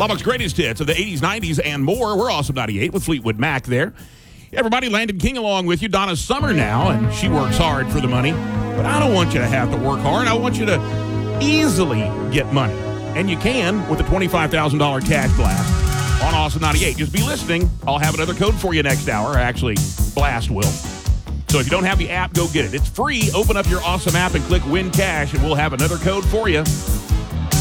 Lubbock's greatest hits of the 80s, 90s, and more. We're Awesome 98 with Fleetwood Mac there. Everybody, Landon King along with you. Donna Summer now, and she works hard for the money. But I don't want you to have to work hard. I want you to easily get money. And you can with the $25,000 cash blast on Awesome 98. Just be listening. I'll have another code for you next hour. Actually, Blast will. So if you don't have the app, go get it. It's free. Open up your Awesome app and click Win Cash, and we'll have another code for you.